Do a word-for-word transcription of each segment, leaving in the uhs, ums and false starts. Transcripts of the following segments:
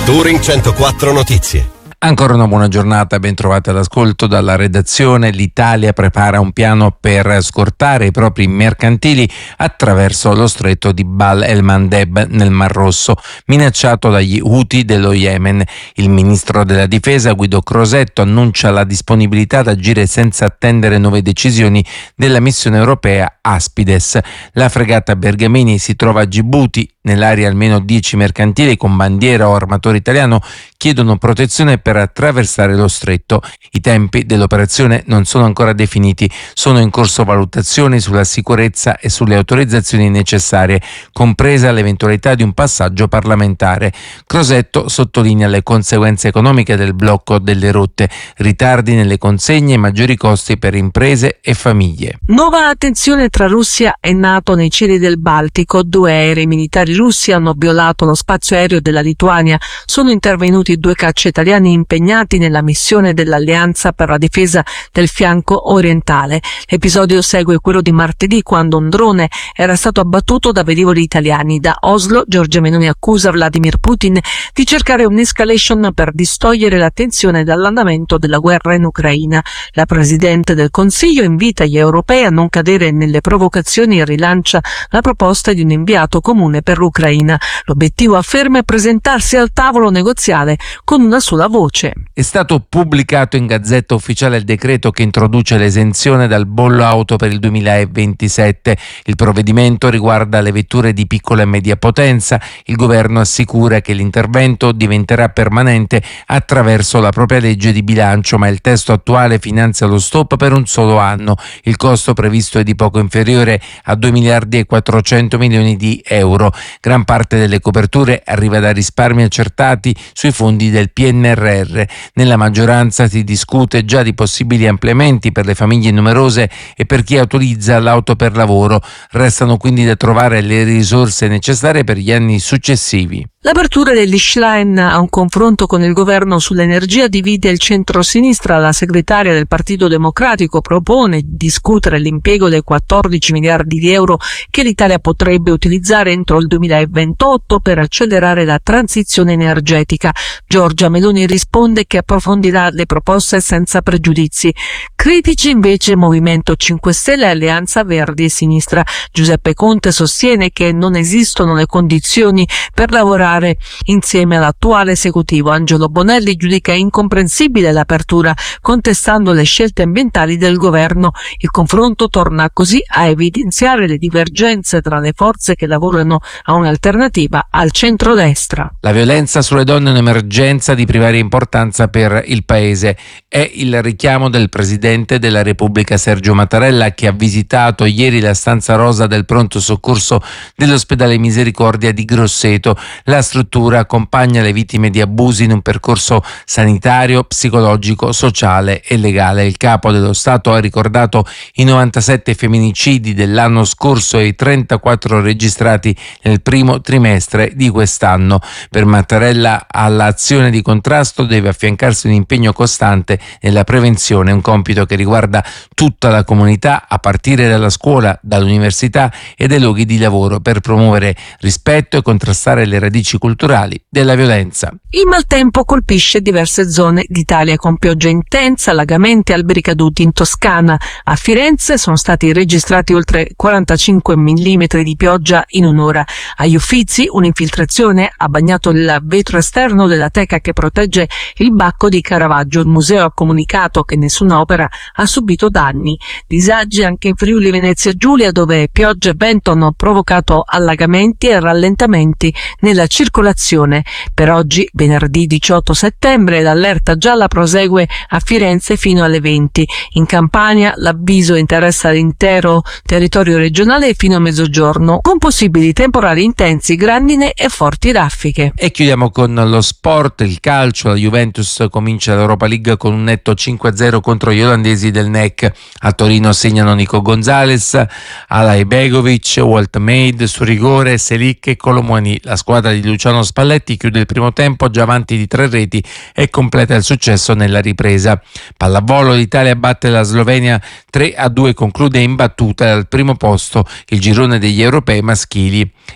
Touring centoquattro Notizie. Ancora una buona giornata, ben trovati all'ascolto dalla redazione. L'Italia prepara un piano per scortare i propri mercantili attraverso lo stretto di Bab el-Mandeb nel Mar Rosso, minacciato dagli Houthi dello Yemen. Il ministro della difesa Guido Crosetto annuncia la disponibilità ad agire senza attendere nuove decisioni della missione europea Aspides. La fregata Bergamini si trova a Gibuti. Nell'area almeno dieci mercantili con bandiera o armatore italiano chiedono protezione per attraversare lo stretto. I tempi dell'operazione non sono ancora definiti, sono in corso valutazioni sulla sicurezza e sulle autorizzazioni necessarie, compresa l'eventualità di un passaggio parlamentare. Crosetto sottolinea le conseguenze economiche del blocco delle rotte, ritardi nelle consegne e maggiori costi per imprese e famiglie. Nuova attenzione tra Russia e NATO nei cieli del Baltico. Due aerei militari russi hanno violato lo spazio aereo della Lituania. Sono intervenuti due caccia italiani impegnati nella missione dell'Alleanza per la difesa del fianco orientale. L'episodio segue quello di martedì, quando un drone era stato abbattuto da velivoli italiani. Da Oslo, Giorgia Meloni accusa Vladimir Putin di cercare un'escalation per distogliere l'attenzione dall'andamento della guerra in Ucraina. La Presidente del Consiglio invita gli europei a non cadere nelle provocazioni e rilancia la proposta di un inviato comune per l'Ucraina. L'obiettivo, afferma, è presentarsi al tavolo negoziale con una sola voce. È stato pubblicato in Gazzetta Ufficiale il decreto che introduce l'esenzione dal bollo auto per il duemilaventisette. Il provvedimento riguarda le vetture di piccola e media potenza. Il governo assicura che l'intervento diventerà permanente attraverso la propria legge di bilancio, ma il testo attuale finanzia lo stop per un solo anno. Il costo previsto è di poco inferiore a due miliardi e quattrocento milioni di euro. Gran parte delle coperture arriva da risparmi accertati sui fondi del P N R R. Nella maggioranza si discute già di possibili ampliamenti per le famiglie numerose e per chi utilizza l'auto per lavoro. Restano quindi da trovare le risorse necessarie per gli anni successivi. L'apertura dell'Ischlein a un confronto con il governo sull'energia divide il centro-sinistra. La segretaria del Partito Democratico propone di discutere l'impiego dei quattordici miliardi di euro che l'Italia potrebbe utilizzare entro il duemilaventotto per accelerare la transizione energetica. Giorgia Meloni risponde che approfondirà le proposte senza pregiudizi. Critici invece Movimento cinque Stelle, Alleanza Verdi e Sinistra. Giuseppe Conte sostiene che non esistono le condizioni per lavorare insieme all'attuale esecutivo. Angelo Bonelli giudica incomprensibile l'apertura, contestando le scelte ambientali del governo. Il confronto torna così a evidenziare le divergenze tra le forze che lavorano a un'alternativa al centrodestra. La violenza sulle donne è un'emergenza di primaria importanza per il Paese. È il richiamo del Presidente della Repubblica Sergio Mattarella, che ha visitato ieri la stanza rosa del pronto soccorso dell'ospedale Misericordia di Grosseto. La struttura accompagna le vittime di abusi in un percorso sanitario, psicologico, sociale e legale. Il capo dello Stato ha ricordato i novantasette femminicidi dell'anno scorso e i trentaquattro registrati nel primo trimestre di quest'anno. Per Mattarella, all'azione di contrasto deve affiancarsi un impegno costante nella prevenzione, un compito che riguarda tutta la comunità, a partire dalla scuola, dall'università e dai luoghi di lavoro, per promuovere rispetto e contrastare le radici culturali della violenza. Il maltempo colpisce diverse zone d'Italia con pioggia intensa, allagamenti e alberi caduti in Toscana. A Firenze sono stati registrati oltre quarantacinque millimetri di pioggia in un'ora. Agli Uffizi un'infiltrazione ha bagnato il vetro esterno della teca che protegge il Bacco di Caravaggio. Il museo ha comunicato che nessuna opera ha subito danni. Disagi anche in Friuli Venezia Giulia, dove pioggia e vento hanno provocato allagamenti e rallentamenti nella circolazione. Per oggi, venerdì diciotto settembre, l'allerta gialla prosegue a Firenze fino alle venti. In Campania l'avviso interessa l'intero territorio regionale fino a mezzogiorno, con possibili temporali intensi, grandine e forti raffiche. E chiudiamo con lo sport, il calcio. La Juventus comincia l'Europa League con un netto cinque a zero contro gli olandesi del N E C. A Torino segnano Nico Gonzalez, Alay Begovic, Walt Maid su rigore, Selic e Colomouani. La squadra di Luciano Spalletti chiude il primo tempo già avanti di tre reti e completa il successo nella ripresa. Pallavolo, l'Italia batte la Slovenia tre a due, conclude imbattuta al primo posto il girone degli europei maschili. Gli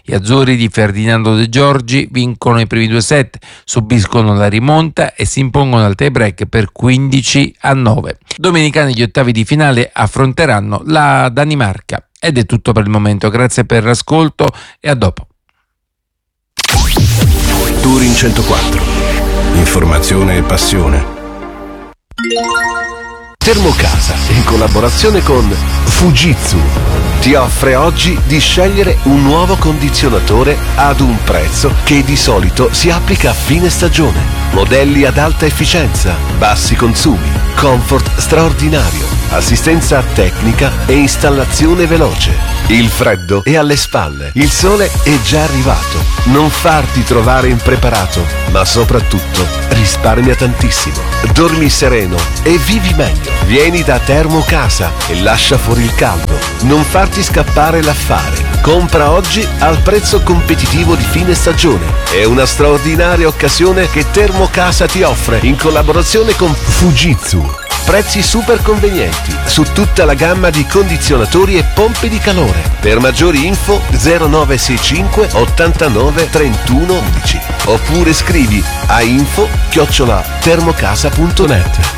Gli azzurri di Ferdinando De Giorgi vincono i primi due set, subiscono la rimonta e si impongono al tie break per quindici a nove. Domenica negli ottavi di finale affronteranno la Danimarca. Ed è tutto per il momento, grazie per l'ascolto e a dopo. Touring centoquattro. Informazione e passione. Termocasa, in collaborazione con Fujitsu, ti offre oggi di scegliere un nuovo condizionatore ad un prezzo che di solito si applica a fine stagione. Modelli ad alta efficienza, bassi consumi, comfort straordinario, assistenza tecnica e installazione veloce. Il freddo è alle spalle, il sole è già arrivato. Non farti trovare impreparato, ma soprattutto risparmia tantissimo. Dormi sereno e vivi meglio. Vieni da Termocasa e lascia fuori il caldo. Non farti scappare l'affare. Compra oggi al prezzo competitivo di fine stagione. È una straordinaria occasione che Termocasa ti offre in collaborazione con Fujitsu. Prezzi super convenienti su tutta la gamma di condizionatori e pompe di calore. Per maggiori info zero nove sei cinque ottantanove trentuno undici oppure scrivi a info chiocciola termocasa punto net.